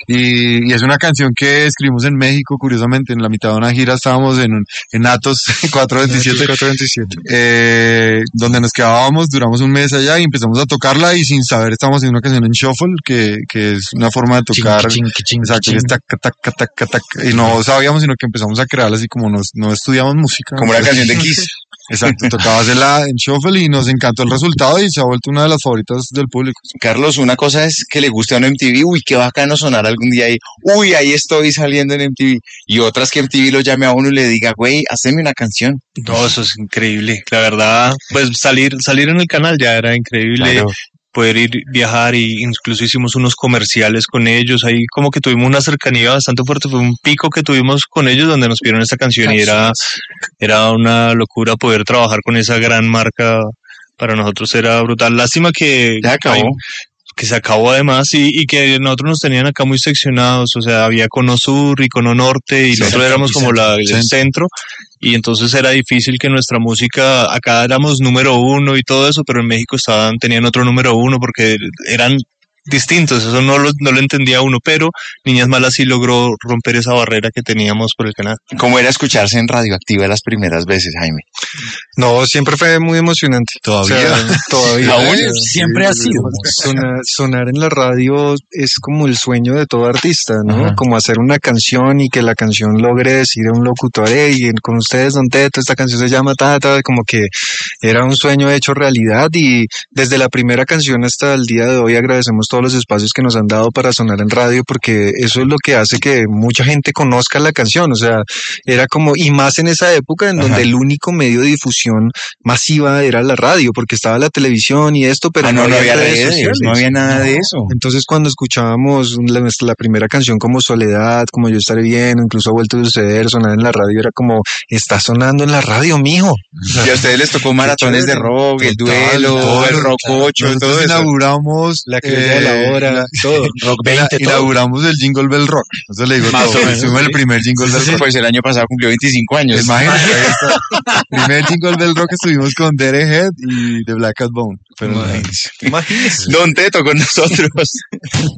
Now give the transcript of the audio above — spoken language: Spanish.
y es una canción que escribimos en México, curiosamente, en la mitad de una gira estábamos en Atos 427, 427. donde nos quedábamos, duramos un mes allá y empezamos a tocarla y sin saber estábamos haciendo una canción en shuffle, que es una forma de tocar, exacto, y es tac, tac, tac, tac, tac, y no sabíamos, sino que empezamos a crearla así como no estudiamos música. Como una canción de Kiss. Exacto, tocaba hacerla en shuffle y nos encantó el resultado y se ha vuelto una de las favoritas del público. Carlos, una cosa es que le guste a un MTV, uy, qué bacano sonar algún día ahí, uy, ahí estoy saliendo en MTV, y otras que MTV lo llame a uno y le diga, güey, haceme una canción. No, eso es increíble. La verdad, pues salir en el canal ya era increíble. Claro. Poder ir, viajar, y incluso hicimos unos comerciales con ellos, ahí como que tuvimos una cercanía bastante fuerte, fue un pico que tuvimos con ellos donde nos pidieron esta canción y era una locura poder trabajar con esa gran marca, para nosotros era brutal. Lástima que Ya acabó. Que se acabó además y que nosotros nos tenían acá muy seccionados, o sea, había Cono Sur y Cono Norte y nosotros éramos como el centro, y entonces era difícil que nuestra música, acá éramos número uno y todo eso, pero en México tenían otro número uno porque eran distintos, eso no lo entendía uno, pero Niñas Malas sí logró romper esa barrera que teníamos por el canal. ¿Cómo era escucharse en Radioactiva las primeras veces, Jaime? No, siempre fue muy emocionante. Todavía. Todavía. ¿Aún? Siempre ha sido. Sonar en la radio es como el sueño de todo artista, ¿no? Ajá. Como hacer una canción y que la canción logre decir a un locutor, hey, con ustedes, Don Teto, esta canción se llama Tata, como que era un sueño hecho realidad, y desde la primera canción hasta el día de hoy agradecemos todos los espacios que nos han dado para sonar en radio, porque eso es lo que hace que mucha gente conozca la canción, o sea, era como, y más en esa época en donde el único medio de difusión masiva era la radio, porque estaba la televisión y esto, pero no había redes, no había nada de eso. Entonces cuando escuchábamos la primera canción como Soledad, como Yo Estaré Bien, incluso Ha Vuelto a Suceder, sonar en la radio, era como, está sonando en la radio, mijo. Y a ustedes les tocó maratones de rock, el duelo, el rock 8, todo eso. Inauguramos La que de la hora, todo. Rock 20, todo. inauguramos el Jingle Bell Rock. Eso le digo Más todo. o menos, Fuimos el primer Jingle Bell Rock. Pues el año pasado cumplió 25 años. Imagínate, ahí está. Primer Jingle Bell Rock estuvimos con Derek Head y The Black Cat Bone. Imagínese. Don Teto con nosotros.